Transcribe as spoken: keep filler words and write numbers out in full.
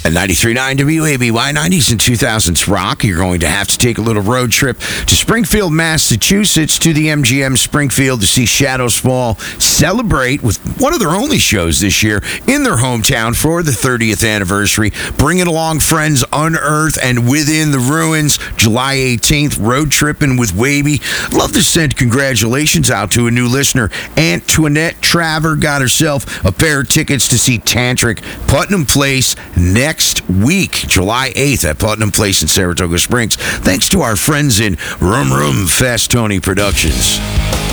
At ninety-three point nine W A B Y, nineties and two thousands rock. You're going to have to take a little road trip to Springfield, Massachusetts, to the M G M Springfield to see Shadows Fall celebrate with one of their only shows this year in their hometown for the thirtieth anniversary. Bringing along friends Unearth and Within the Ruins, July eighteenth, road tripping with Waby. Love to send congratulations out to a new listener. Antoinette Traver got herself a pair of tickets to see Tantric, Putnam Place, next week, July eighth at Putnam Place in Saratoga Springs. Thanks to our friends in Rum Rum Fast Tony Productions.